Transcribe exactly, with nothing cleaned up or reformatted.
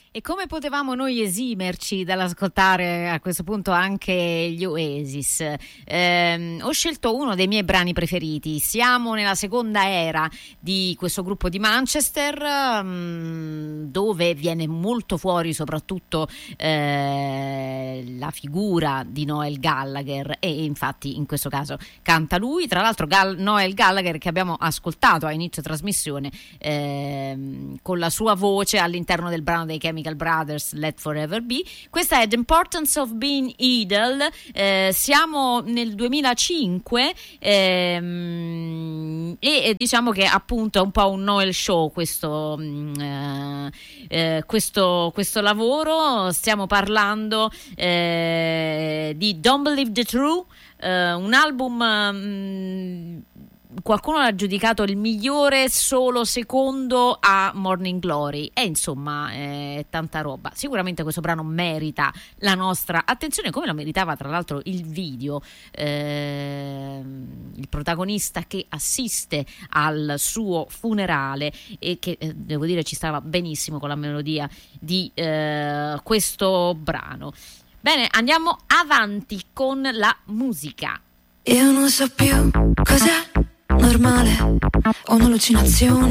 E come potevamo noi esimerci dall'ascoltare a questo punto anche gli Oasis? Eh, ho scelto uno dei miei brani preferiti. Siamo nella seconda era di questo gruppo di Manchester, mh, dove viene molto fuori soprattutto eh, la figura di Noel Gallagher, e infatti in questo caso canta lui. Tra l'altro Gal- Noel Gallagher, che abbiamo ascoltato a inizio trasmissione eh, con la sua voce all'interno del brano dei Chemical Brothers, Let Forever Be. Questa è The Importance of Being Idle. Eh, siamo nel duemilacinque ehm, e, e diciamo che appunto è un po' un Noel show questo, eh, eh, questo, questo lavoro. Stiamo parlando eh, di Don't Believe the True, eh, un album mh, qualcuno l'ha giudicato il migliore solo secondo a Morning Glory, e insomma è tanta roba. Sicuramente questo brano merita la nostra attenzione, come lo meritava tra l'altro il video, eh, il protagonista che assiste al suo funerale e che eh, devo dire ci stava benissimo con la melodia di eh, questo brano. Bene, andiamo avanti con la musica. Io non so più cos'è normale o un'allucinazione.